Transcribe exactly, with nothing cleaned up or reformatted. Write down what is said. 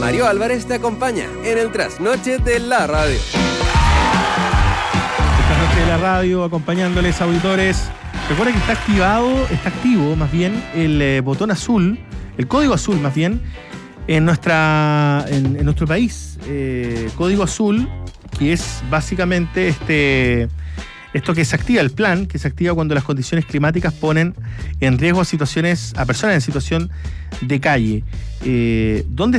Mario Álvarez te acompaña en el trasnoche de la radio. Esta noche de la radio, acompañándoles, auditores. Recuerda que está activado, está activo más bien el eh, botón azul, el código azul más bien, en, nuestra, en, en nuestro país. Eh, código azul, que es básicamente este, esto que se activa, el plan, que se activa cuando las condiciones climáticas ponen en riesgo a situaciones, a personas en situación de calle. Eh, ¿Dónde